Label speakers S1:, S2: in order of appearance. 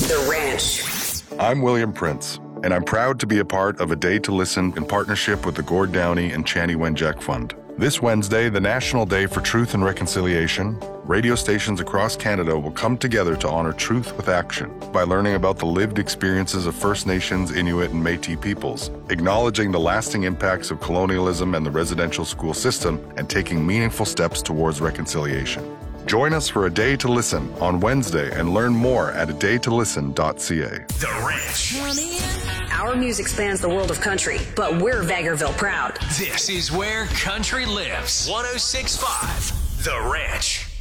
S1: The Ranch.
S2: I'm William Prince, and I'm proud to be a part of A Day to Listen in partnership with the Gord Downey and Chanie Wenjack Fund. This Wednesday, the National Day for Truth and Reconciliation, radio stations across Canada will come together to honor truth with action by learning about the lived experiences of First Nations, Inuit, and Métis peoples, acknowledging the lasting impacts of colonialism and the residential school system, and taking meaningful steps towards reconciliation. Join us for A Day to Listen on Wednesday and learn more at adaytolisten.ca.
S3: The Ranch.
S1: Our music spans the world of country, but we're Vegreville proud.
S3: This is where country lives. 106.5 The Ranch.